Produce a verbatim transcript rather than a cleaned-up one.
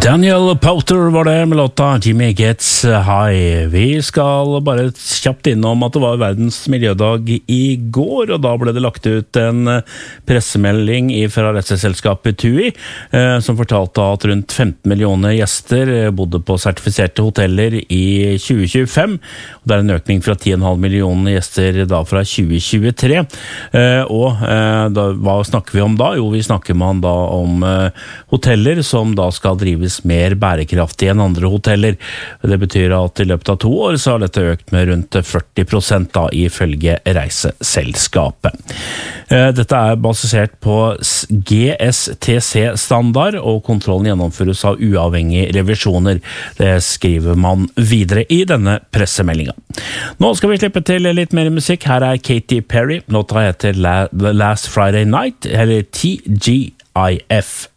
Daniel Powter var det med låta Jimmy Gets High. Vi skal bare kjapt innom at det var verdens miljødag i går, og da ble det lagt ut en pressemelding fra reiseselskapet TUI, eh, som fortalte at rundt femten millioner gjester bodde på sertifiserte hoteller i tjue tjuefem, og det er en økning fra ti komma fem millioner gjester da fra tjue tjuetre. Eh, og eh, da, hva snakker vi om da? Jo, vi snakker man da om eh, hoteller som da skal drives mer bærekraftig enn andre hoteller. Det betyr at i løpet av to år så har dette økt med rundt førti prosent da, ifølge reiseselskapet. Dette er basert på G S T C-standard, og kontrollen gjennomføres av uavhengige revisjoner. Det skriver man videre i denne pressemeldingen. Nå skal vi slippe til litt mer musikk. Her er Katy Perry. Låta heter The Last Friday Night, eller T G I F.